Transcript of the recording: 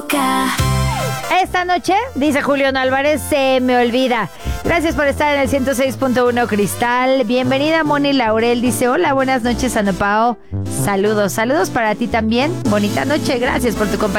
música. Esta noche, dice Julián Álvarez, se me olvida. Gracias por estar en el 106.1 Cristal. Bienvenida Moni Laurel, dice hola, buenas noches Anopao. Saludos para ti también. Bonita noche, gracias por tu compañía.